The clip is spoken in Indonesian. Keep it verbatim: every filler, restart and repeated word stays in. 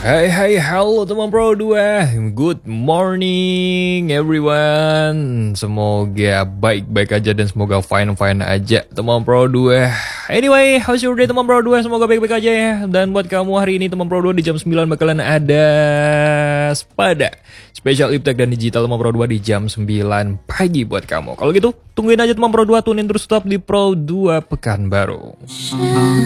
Hai hai halo teman Pro dua. Good morning everyone. Semoga baik-baik aja dan semoga fine-fine aja teman Pro dua. Anyway, how's your day teman Pro dua? Semoga baik-baik aja ya. Dan buat kamu hari ini teman Pro dua di jam sembilan bakalan ada Spada Special Iptek dan Digital teman Pro dua di jam sembilan pagi buat kamu. Kalau gitu tungguin aja teman Pro dua, tunin terus stop di Pro dua Pekanbaru.